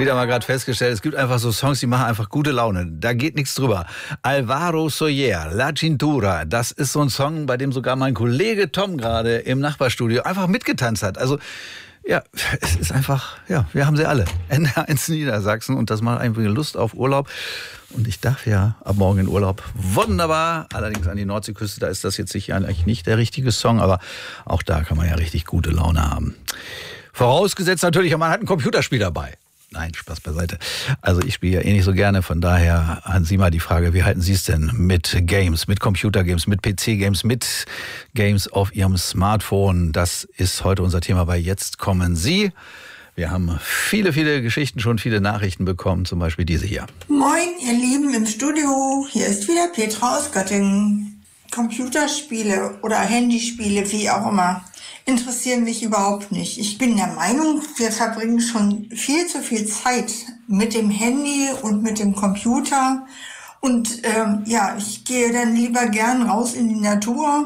wieder mal gerade festgestellt, es gibt einfach so Songs, die machen einfach gute Laune. Da geht nichts drüber. Alvaro Soler, La Cintura, das ist so ein Song, bei dem sogar mein Kollege Tom gerade im Nachbarstudio einfach mitgetanzt hat. Also ja, es ist einfach, ja, wir haben sie alle. NDR1 Niedersachsen und das macht einfach Lust auf Urlaub. Und ich darf ja ab morgen in Urlaub. Wunderbar. Allerdings an die Nordseeküste, da ist das jetzt sicher eigentlich nicht der richtige Song, aber auch da kann man ja richtig gute Laune haben. Vorausgesetzt natürlich, man hat ein Computerspiel dabei. Nein, Spaß beiseite. Also ich spiele ja eh nicht so gerne, von daher an Sie mal die Frage, wie halten Sie es denn mit Games, mit Computergames, mit PC-Games, mit Games auf Ihrem Smartphone? Das ist heute unser Thema bei Jetzt kommen Sie. Wir haben viele Geschichten, schon viele Nachrichten bekommen, zum Beispiel diese hier. Moin, ihr Lieben im Studio, hier ist wieder Petra aus Göttingen. Computerspiele oder Handyspiele, wie auch immer, interessieren mich überhaupt nicht. Ich bin der Meinung, wir verbringen schon viel zu viel Zeit mit dem Handy und mit dem Computer. Und ich gehe dann lieber gern raus in die Natur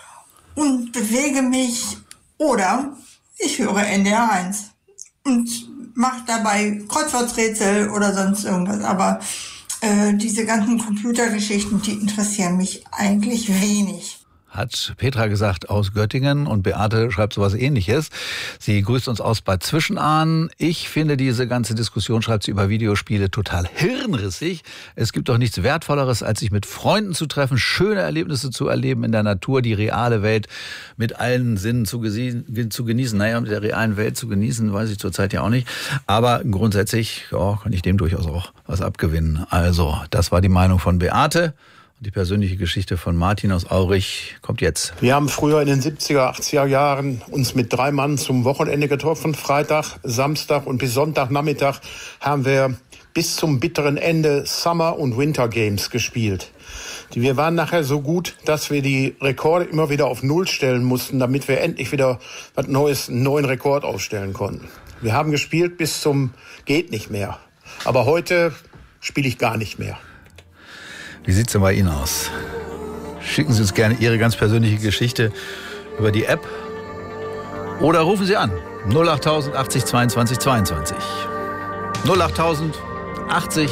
und bewege mich oder ich höre NDR1 und mache dabei Kreuzworträtsel oder sonst irgendwas. Aber diese ganzen Computergeschichten, die interessieren mich eigentlich wenig. Hat Petra gesagt aus Göttingen und Beate schreibt sowas Ähnliches. Sie grüßt uns aus Bad Zwischenahn. Ich finde diese ganze Diskussion, schreibt sie, über Videospiele total hirnrissig. Es gibt doch nichts Wertvolleres, als sich mit Freunden zu treffen, schöne Erlebnisse zu erleben in der Natur, die reale Welt mit allen Sinnen zu genießen. Naja, mit der realen Welt zu genießen, weiß ich zurzeit ja auch nicht. Aber grundsätzlich kann ich dem durchaus auch was abgewinnen. Also, das war die Meinung von Beate. Die persönliche Geschichte von Martin aus Aurich kommt jetzt. Wir haben früher in den 70er, 80er Jahren uns mit 3 Mann zum Wochenende getroffen. Freitag, Samstag und bis Sonntagnachmittag haben wir bis zum bitteren Ende Summer- und Winter Games gespielt. Wir waren nachher so gut, dass wir die Rekorde immer wieder auf Null stellen mussten, damit wir endlich wieder was Neues, einen neuen Rekord aufstellen konnten. Wir haben gespielt bis zum geht nicht mehr. Aber heute spiele ich gar nicht mehr. Wie sieht's denn bei Ihnen aus? Schicken Sie uns gerne Ihre ganz persönliche Geschichte über die App oder rufen Sie an 08000 80 22 22. 08000 80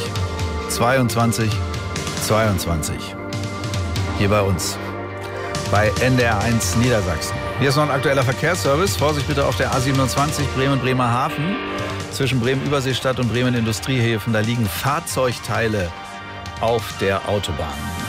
22 22. Hier bei uns bei NDR1 Niedersachsen. Hier ist noch ein aktueller Verkehrsservice. Vorsicht bitte auf der A27 Bremen-Bremerhaven. Zwischen Bremen-Überseestadt und Bremen-Industriehäfen. Da liegen Fahrzeugteile auf der Autobahn.